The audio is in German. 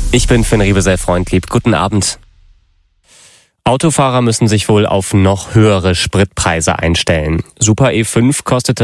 Ich bin Finn Riebesell-Freundlieb. Guten Abend. Autofahrer müssen sich wohl auf noch höhere Spritpreise einstellen. Super E5 kostete